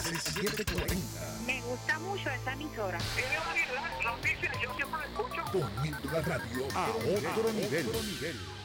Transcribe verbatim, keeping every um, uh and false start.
once, setecientos cuarenta. Me gusta mucho esa emisora. Tiene variedad, noticias, yo siempre la escucho. Poniendo la radio a otro nivel.